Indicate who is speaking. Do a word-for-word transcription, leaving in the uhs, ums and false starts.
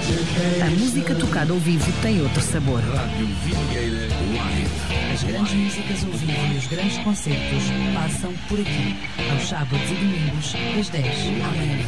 Speaker 1: A música tocada ao vivo tem outro sabor.
Speaker 2: Rádio Vidigueira Live.
Speaker 3: As grandes músicas ao vivo e os grandes concertos passam por aqui, aos sábados e domingos, das dez à meia.